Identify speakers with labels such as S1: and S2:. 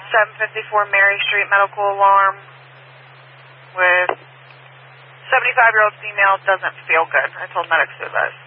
S1: 754 Mary Street, medical alarm with 75-year-old female, doesn't feel good. I told medics to do this.